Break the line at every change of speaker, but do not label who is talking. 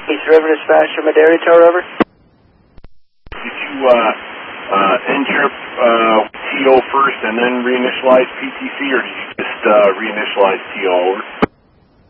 East River Dispatcher, Madera Tower, over.
Did you end your TO first and then reinitialize PTC, or did you just reinitialize TO, over?